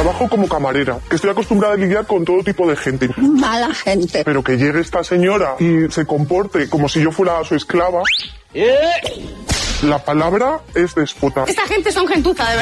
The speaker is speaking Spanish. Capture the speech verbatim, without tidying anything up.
trabajo como camarera, que estoy acostumbrada a lidiar con todo tipo de gente. Mala gente. Pero que llegue esta señora y se comporte como si yo fuera su esclava... ¿Eh? La palabra es déspota. Esta gente son gentuza, de verdad.